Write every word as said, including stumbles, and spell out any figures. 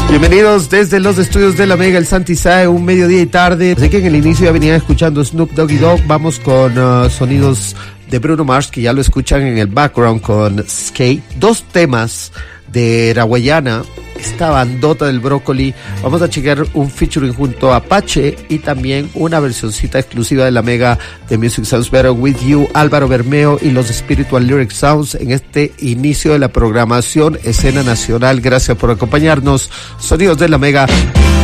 Bienvenidos desde los estudios de la Mega, el Santisae, un mediodía y tarde. Así que en el inicio ya venía escuchando Snoop Doggy Dogg. Vamos con uh, sonidos de Bruno Mars, que ya lo escuchan en el background con Skate. Dos temas de Rawayana, esta bandota del brócoli. Vamos a checar un featuring junto a Apache y también una versioncita exclusiva de la Mega de Music Sounds Better With You, Álvaro Bermeo y los Spiritual Lyric Sounds en este inicio de la programación Escena Nacional. Gracias por acompañarnos. Sonidos de la Mega.